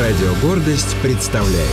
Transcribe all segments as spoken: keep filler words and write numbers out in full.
Радио «Гордость» представляет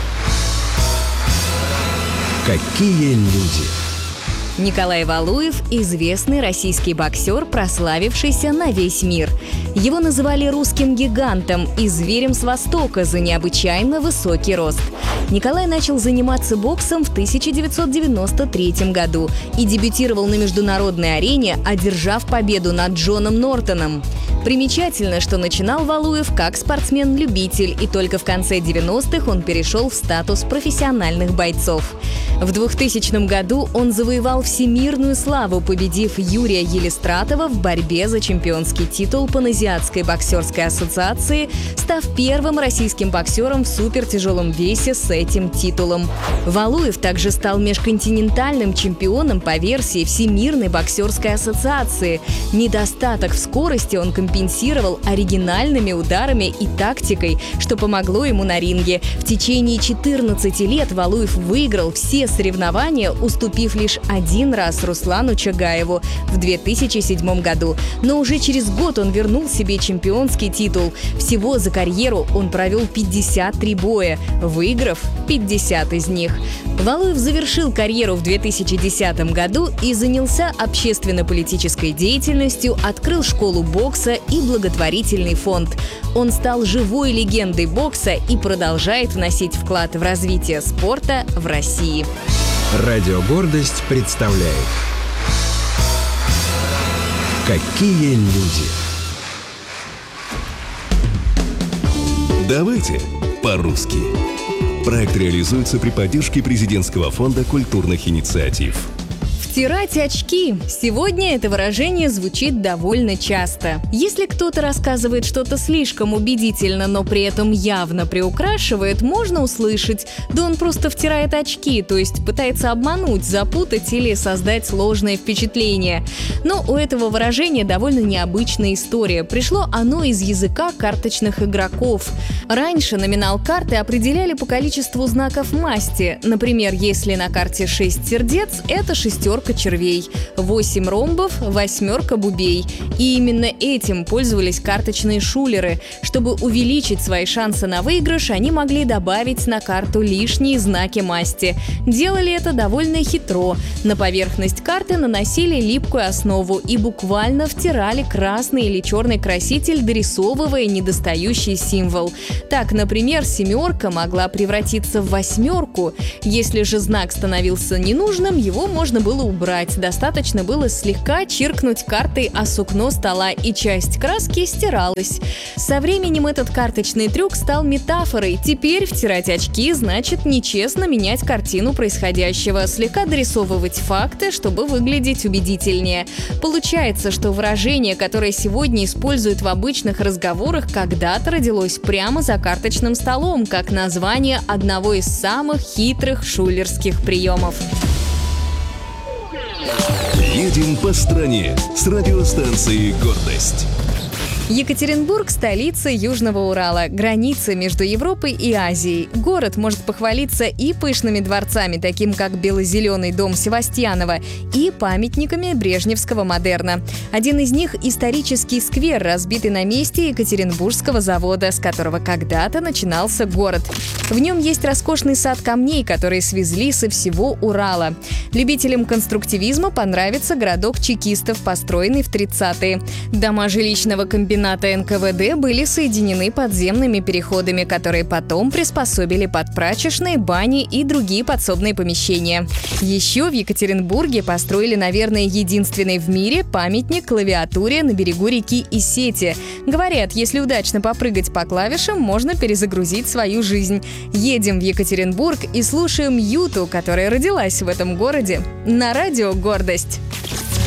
«Какие люди». Николай Валуев – известный российский боксер, прославившийся на весь мир. Его называли русским гигантом и зверем с Востока за необычайно высокий рост. Николай начал заниматься боксом в тысяча девятьсот девяносто третьем году и дебютировал на международной арене, одержав победу над Джоном Нортоном. Примечательно, что начинал Валуев как спортсмен-любитель, и только в конце девяностых он перешел в статус профессиональных бойцов. В двухтысячном году он завоевал всемирную славу, победив Юрия Елистратова в борьбе за чемпионский титул Паназиатской боксерской ассоциации, став первым российским боксером в супертяжелом весе с этим титулом. Валуев также стал межконтинентальным чемпионом по версии Всемирной боксерской ассоциации. Недостаток в скорости он компенсировал оригинальными ударами и тактикой, что помогло ему на ринге. В течение четырнадцати лет Валуев выиграл все соревнования, уступив лишь один раз Руслану Чагаеву в две тысячи седьмом году. Но уже через год он вернул себе чемпионский титул. Всего за карьеру он провел пятьдесят три боя, выиграв пятьдесят из них. Валуев завершил карьеру в две тысячи десятом году и занялся общественно-политической деятельностью, открыл школу бокса и благотворительный фонд. Он стал живой легендой бокса и продолжает вносить вклад в развитие спорта в России. Радио «Гордость» представляет «Какие люди». Давайте по-русски. Проект реализуется при поддержке Президентского фонда культурных инициатив. Втирать очки. Сегодня это выражение звучит довольно часто. Если кто-то рассказывает что-то слишком убедительно, но при этом явно приукрашивает, можно услышать: да он просто втирает очки, то есть пытается обмануть, запутать или создать сложное впечатление. Но у этого выражения довольно необычная история. Пришло оно из языка карточных игроков. Раньше номинал карты определяли по количеству знаков масти. Например, если на карте шесть сердец, это шестерка червей, восемь ромбов, восьмерка бубей. И именно этим пользовались карточные шулеры. Чтобы увеличить свои шансы на выигрыш, они могли добавить на карту лишние знаки масти. Делали это довольно хитро. На поверхность карты наносили липкую основу и буквально втирали красный или черный краситель, дорисовывая недостающий символ. Так, например, семерка могла превратиться в восьмерку. Если же знак становился ненужным, его можно было убрать. Достаточно было слегка чиркнуть картой о сукно стола, и часть краски стиралась. Со временем этот карточный трюк стал метафорой. Теперь втирать очки значит нечестно менять картину происходящего, слегка дорисовывать факты, чтобы выглядеть убедительнее. Получается, что выражение, которое сегодня используют в обычных разговорах, когда-то родилось прямо за карточным столом, как название одного из самых хитрых шулерских приемов. Едем по стране с радиостанцией «Гордость». Екатеринбург – столица Южного Урала, граница между Европой и Азией. Город может похвалиться и пышными дворцами, таким как бело-зеленый дом Севастьянова, и памятниками брежневского модерна. Один из них – исторический сквер, разбитый на месте Екатеринбургского завода, с которого когда-то начинался город. В нем есть роскошный сад камней, которые свезли со всего Урала. Любителям конструктивизма понравится городок чекистов, построенный в тридцатые. Дома жилищного комбината эн ка вэ дэ были соединены подземными переходами, которые потом приспособили под прачечные, бани и другие подсобные помещения. Еще в Екатеринбурге построили, наверное, единственный в мире памятник клавиатуре на берегу реки Исети. Говорят, если удачно попрыгать по клавишам, можно перезагрузить свою жизнь. Едем в Екатеринбург и слушаем Юту, которая родилась в этом городе, на радио «Гордость».